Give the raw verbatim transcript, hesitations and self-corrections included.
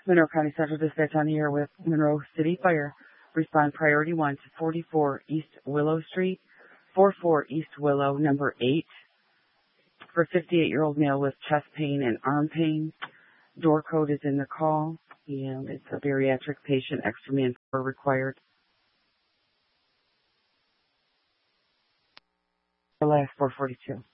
Monroe County Central Dispatch on the air with Monroe City Fire. Respond priority one to forty-four East Willow Street, forty-four East Willow, number eight, for fifty-eight-year-old male with chest pain and arm pain. Door code is in the call, and it's a bariatric patient, extra manpower required. The last four forty-two.